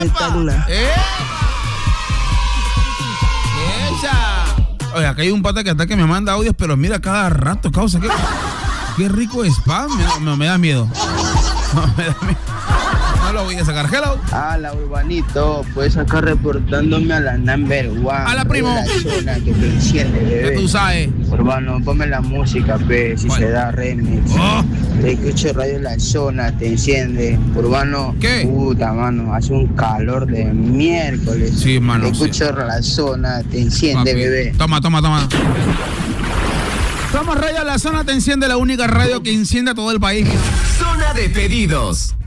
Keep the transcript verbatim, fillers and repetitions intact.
espectacular. ¡Eh! ¡Esa! Oye, acá hay un pata que hasta que me manda audios, pero mira cada rato, causa. Qué, qué rico spam. Me, me, me da miedo. No, me da miedo. No lo voy a sacar. Hello. A la urbanito, pues acá reportándome a la number one. A la primo. La zona que te enciende, bebé. Ya tú sabes. Urbano, ponme la música, pe, si ¿Cuál? se da remix. Oh. Te escucho radio La Zona, te enciende. Urbano, ¿Qué? puta, mano, hace un calor de miércoles. Sí, mano, Te escucho sí. La Zona, te enciende, Papi, bebé. Toma, toma, toma. Somos Radio La Zona, te enciende, la única radio que enciende a todo el país. Zona de pedidos.